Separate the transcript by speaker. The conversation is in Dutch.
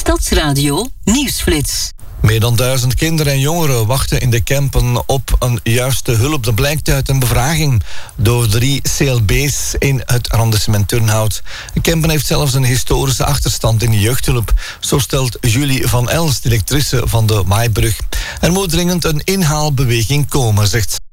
Speaker 1: Stadsradio Nieuwsflits.
Speaker 2: Meer dan 1000 kinderen en jongeren wachten in de Kempen op een juiste hulp. Dat blijkt uit een bevraging door 3 CLB's in het arrondissement Turnhout. Kempen heeft zelfs een historische achterstand in de jeugdhulp. Zo stelt Julie van Els, directrice van de Maaibrug. Er moet dringend een inhaalbeweging komen, zegt ze.